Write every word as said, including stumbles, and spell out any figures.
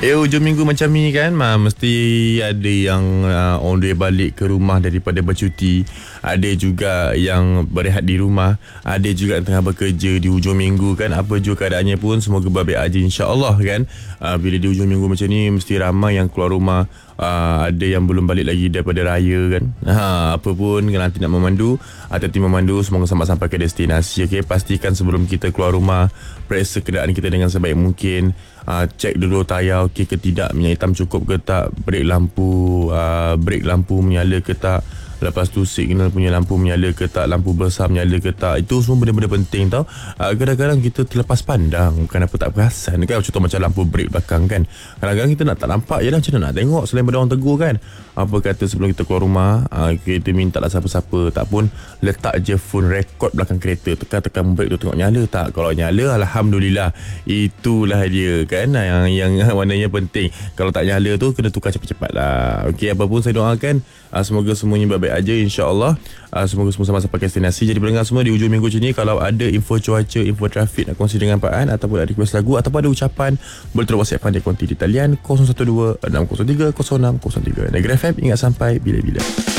Eh hujung minggu macam ni kan, ma, mesti ada yang uh, on the way balik ke rumah daripada bercuti. Ada juga yang berehat di rumah. Ada juga yang tengah bekerja di hujung minggu kan. Apa juga keadaannya pun, semoga baik-baik aja insya-Allah kan. uh, Bila di hujung minggu macam ni, mesti ramai yang keluar rumah. Uh, ada yang belum balik lagi daripada raya kan. ha, Apa pun, kalau nanti nak memandu, hati-hati memandu. Semoga selamat sampai ke destinasi. Okay? Pastikan sebelum kita keluar rumah, periksa kenderaan kita dengan sebaik mungkin. uh, Cek dulu tayar okey ke tidak, minyak hitam cukup ke tak, brek lampu uh, brek lampu menyala ke tak, lepas tu signal punya lampu menyala ke tak, lampu besar menyala ke tak. Itu semua benda-benda penting tau. uh, Kadang-kadang kita terlepas pandang, bukan apa tak perasan kan. Contoh macam lampu brek belakang kan, kadang-kadang kita nak tak nampak je lah, macam mana nak tengok selain pada orang tegur kan. Apa kata sebelum kita keluar rumah, uh, kita minta lah siapa-siapa, tak pun letak je phone rekod belakang kereta, tekan-tekan brek tu, tengok nyala tak. Kalau nyala, Alhamdulillah, itulah dia kan, yang yang maknanya penting. Kalau tak nyala tu, kena tukar cepat-cepat lah. Okey, apa pun saya doakan, uh, semoga semuanya baik-baik aja insya-Allah. uh, Semoga semua sama sampai ke destinasi. Jadi pendengar semua, di hujung minggu macam ni, kalau ada info cuaca, info trafik nak kongsi dengan Pak An, ataupun ada request lagu, ataupun ada ucapan, boleh terus WhatsApp Pandai Konti di talian kosong satu dua enam kosong tiga kosong enam kosong tiga. Negeri F M, ingat sampai bila-bila.